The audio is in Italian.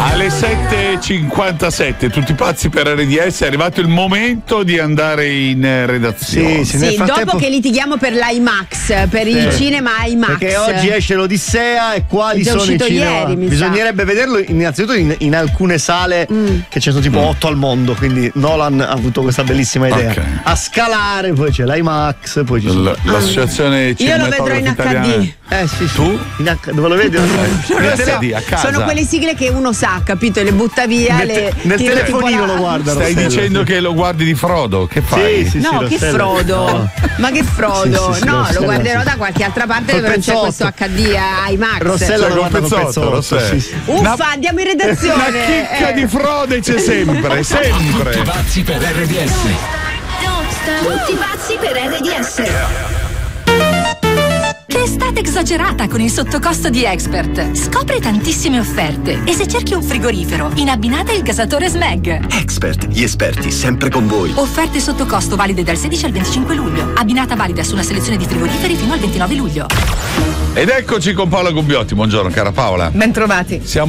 Alle 7:57, tutti pazzi per RDS, è arrivato il momento di andare in redazione. Sì, dopo che litighiamo per l'IMAX, per il cinema IMAX. Perché oggi esce l'Odissea e quali sono i cinema? Ieri, bisognerebbe vederlo innanzitutto in alcune sale che ce ne sono tipo 8 al mondo, quindi Nolan ha avuto questa bellissima idea. Okay. A scalare, poi c'è l'IMAX, poi ci sono l'associazione Io lo vedrò in HD. Sì. Tu? Dove lo vedi? A casa. Sono quelle sigle che uno sa, capito? E le butta via. Nel telefonino lo guarda. Stai dicendo che lo guardi di Frodo? Che fai? Sì, no, che Frodo? No. Ma che Frodo? Sì, no, Rossella, lo guarderò da qualche altra parte dove non c'è questo HD IMAX. Rossella lo guarda con Pezzotto. Uffa, andiamo in redazione. Una chicca di Frode c'è sempre. Tutti pazzi per RDS. Tutti pazzi per RDS. Che estate esagerata con il sottocosto di Expert. Scopri tantissime offerte e se cerchi un frigorifero, in abbinata il gasatore Smeg. Expert, gli esperti, sempre con voi. Offerte sottocosto valide dal 16 al 25 luglio. Abbinata valida su una selezione di frigoriferi fino al 29 luglio. Ed eccoci con Paola Gubbiotti. Buongiorno cara Paola. Ben trovati. Siamo